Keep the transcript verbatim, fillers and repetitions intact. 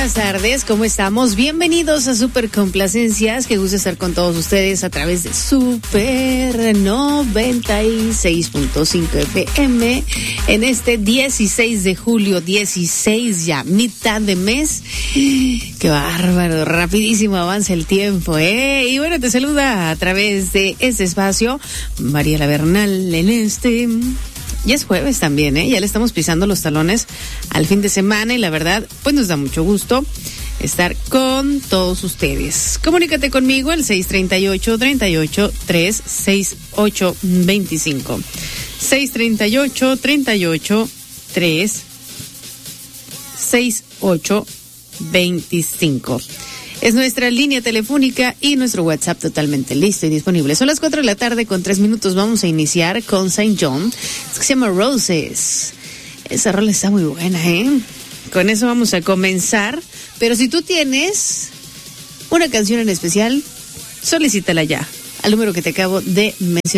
buenas tardes, ¿cómo estamos? Bienvenidos a Super Complacencias, que gusta estar con todos ustedes a través de Super noventa y seis punto cinco F M en este dieciséis de julio, dieciséis ya, mitad de mes. Qué bárbaro, rapidísimo avanza el tiempo, ¿eh? Y bueno, te saluda a través de este espacio Mariela Bernal en este... Ya es jueves también, ¿eh? Ya le estamos pisando los talones al fin de semana y la verdad, pues nos da mucho gusto estar con todos ustedes. Comunícate conmigo al seis treinta y ocho, treinta y ocho, tres, sesenta y ocho, veinticinco. seis treinta y ocho, treinta y ocho, tres, sesenta y ocho, veinticinco. Es nuestra línea telefónica y nuestro WhatsApp totalmente listo y disponible. Son las cuatro de la tarde con tres minutos. Vamos a iniciar con Saint John. Es que se llama Roses. Esa rola está muy buena, ¿eh? Con eso vamos a comenzar. Pero si tú tienes una canción en especial, solicítala ya al número que te acabo de mencionar.